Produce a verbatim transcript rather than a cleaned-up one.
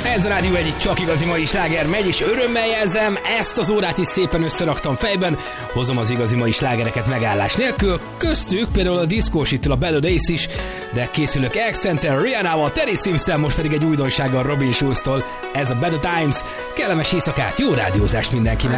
Ez a rádió egyik csak igazi mai sláger megy, és örömmel jelzem, ezt az órát is szépen összeraktam fejben, hozom az igazi mai slágereket megállás nélkül, köztük például a diszkósitől a Ballad Ace is, de készülök Accent-tel, Rihanna-val, Terry Sims-szel, most pedig egy újdonsággal Robin Schulz-tól, ez a Better Times. Kellemes éjszakát, jó rádiózást mindenkinek!